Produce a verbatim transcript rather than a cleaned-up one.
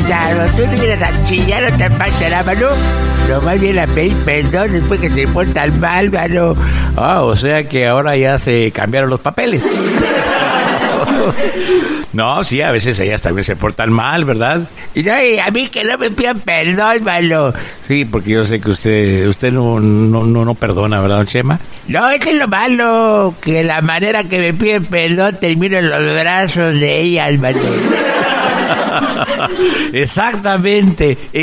pesado. Tú no vienes a chillar, no te pasará, mano. No, más bien a pedir perdón después que te portan mal, mano. Ah, o sea que ahora ya se cambiaron los papeles. No, sí, a veces ellas también se portan mal, ¿verdad? Y no, y a mí que no me pidan perdón, mano. Sí, porque yo sé que usted usted no no no, no perdona, ¿verdad, don Chema? No, eso es lo malo, que la manera que me piden perdón termino en los brazos de ellas, mano. Exactamente.